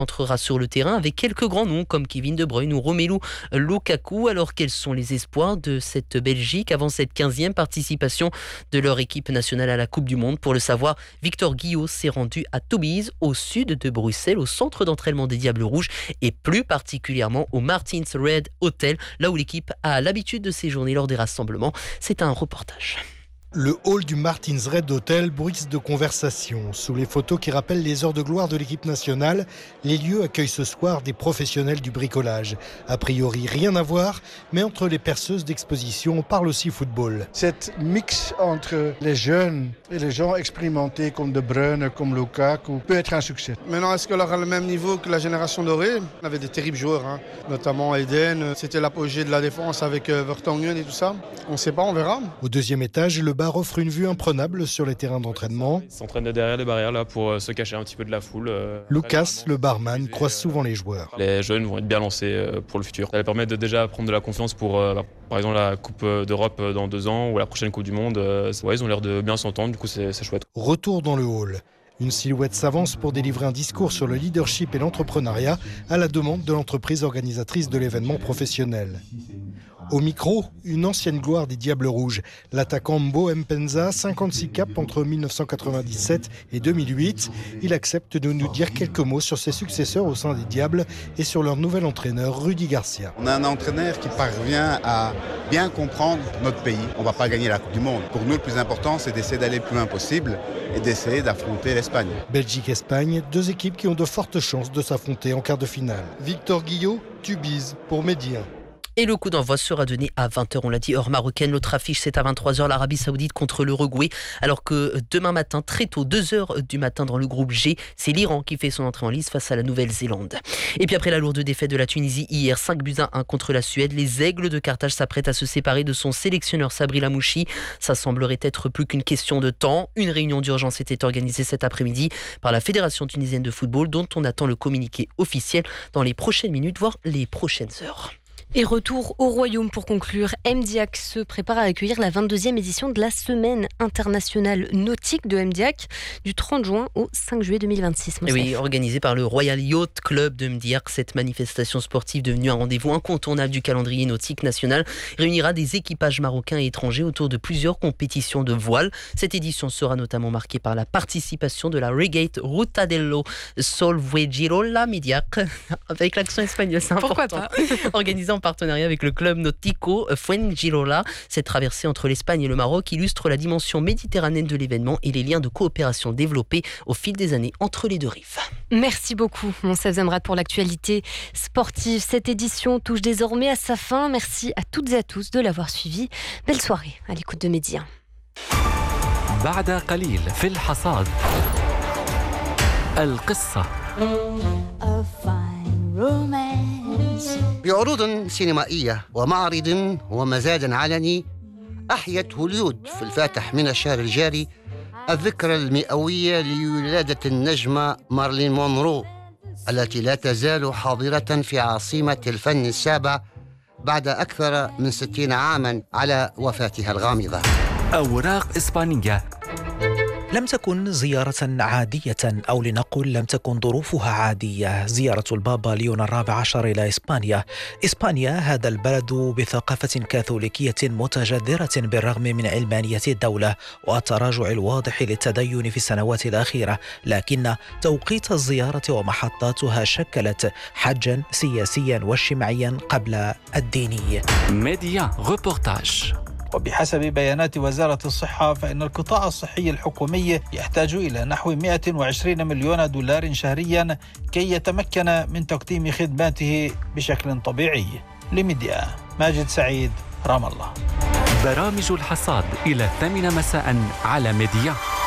entrera sur le terrain avec quelques grands noms comme Kevin De Bruyne ou Romelu Lukaku. Alors quels sont les espoirs de cette Belgique avant cette 15e participation de leur équipe nationale à la Coupe du Monde? Pour le savoir, Victor Guillot s'est rendu à Tobize, au sud de Bruxelles, au centre d'entraînement des Diables Rouges et plus particulièrement au Martins Red Hotel, là où l'équipe a l'habitude de séjourner lors des rassemblements. C'est un reportage. Le hall du Martins Red Hotel bruisse de conversation. Sous les photos qui rappellent les heures de gloire de l'équipe nationale, les lieux accueillent ce soir des professionnels du bricolage. A priori, rien à voir, mais entre les perceuses d'exposition, on parle aussi football. Cette mix entre les jeunes et les gens expérimentés comme De Bruyne, comme Lukaku, peut être un succès. Maintenant, est-ce qu'elle aura le même niveau que la génération dorée? On avait des terribles joueurs, notamment Eden. C'était l'apogée de la défense avec Vertonghen et tout ça. On ne sait pas, on verra. Au deuxième étage, le bar offre une vue imprenable sur les terrains d'entraînement. Ils s'entraînent derrière les barrières là pour se cacher un petit peu de la foule. Lucas, le barman, croise souvent les joueurs. Les jeunes vont être bien lancés pour le futur. Ça va permettre de déjà prendre de la confiance pour, par exemple, la Coupe d'Europe dans 2 ans ou la prochaine Coupe du Monde. Ils ont l'air de bien s'entendre, du coup c'est chouette. Retour dans le hall. Une silhouette s'avance pour délivrer un discours sur le leadership et l'entrepreneuriat à la demande de l'entreprise organisatrice de l'événement professionnel. Au micro, une ancienne gloire des Diables Rouges, l'attaquant Mbo Mpenza, 56 caps entre 1997 et 2008. Il accepte de nous dire quelques mots sur ses successeurs au sein des Diables et sur leur nouvel entraîneur, Rudy Garcia. On a un entraîneur qui parvient à bien comprendre notre pays. On ne va pas gagner la Coupe du Monde. Pour nous, le plus important, c'est d'essayer d'aller le plus loin possible et d'essayer d'affronter l'Espagne. Belgique-Espagne, 2 équipes qui ont de fortes chances de s'affronter en quart de finale. Victor Guillot, Tubize pour Média. Et le coup d'envoi sera donné à 20h, on l'a dit, heure marocaine. L'autre affiche, c'est à 23h, l'Arabie Saoudite contre l'Uruguay. Alors que demain matin, très tôt, 2h du matin dans le groupe G, c'est l'Iran qui fait son entrée en lice face à la Nouvelle-Zélande. Et puis après la lourde défaite de la Tunisie hier, 5-1 contre la Suède, les Aigles de Carthage s'apprêtent à se séparer de son sélectionneur Sabri Lamouchi. Ça semblerait être plus qu'une question de temps. Une réunion d'urgence était organisée cet après-midi par la Fédération tunisienne de football, dont on attend le communiqué officiel dans les prochaines minutes, voire les prochaines heures. Et retour au Royaume pour conclure. MDIAC se prépare à accueillir la 22e édition de la Semaine internationale nautique de MDIAC du 30 juin au 5 juillet 2026. Oui, organisée par le Royal Yacht Club de MDIAC, cette manifestation sportive devenue un rendez-vous incontournable du calendrier nautique national réunira des équipages marocains et étrangers autour de plusieurs compétitions de voile. Cette édition sera notamment marquée par la participation de la Regate Ruta dello Solvuegirola MDIAC, avec l'accent espagnol, c'est important. Pourquoi pas. Organisée en partenariat avec le club nautico Fuengirola. Cette traversée entre l'Espagne et le Maroc illustre la dimension méditerranéenne de l'événement et les liens de coopération développés au fil des années entre les 2 rives. Merci beaucoup, Monsef Zamrat, pour l'actualité sportive. Cette édition touche désormais à sa fin. Merci à toutes et à tous de l'avoir suivi. Belle soirée à l'écoute de Média. بعد قليل في الحصاد القصة بعروض سينمائية ومعرض ومزاد علني أحيت هوليود في الفاتح من الشهر الجاري الذكرى المئوية لولادة النجمة مارلين مونرو التي لا تزال حاضرة في عاصمة الفن السابع بعد أكثر من 60 عاما على وفاتها الغامضة. أوراق إسبانية. لم تكن زيارة عادية أو لنقل لم تكن ظروفها عادية. زيارة البابا ليون ال14 إلى إسبانيا هذا البلد بثقافة كاثوليكية متجذرة بالرغم من علمانية الدولة والتراجع الواضح للتدين في السنوات الأخيرة، لكن توقيت الزيارة ومحطاتها شكلت حجا سياسيا واجتماعيا قبل الديني. ميديا ريبورتاج. وبحسب بيانات وزارة الصحة فإن القطاع الصحي الحكومي يحتاج إلى نحو 120 مليون دولار شهريا كي يتمكن من تقديم خدماته بشكل طبيعي. لميديا ماجد سعيد، رام الله. برامج الحصاد إلى 8 مساء على ميديا.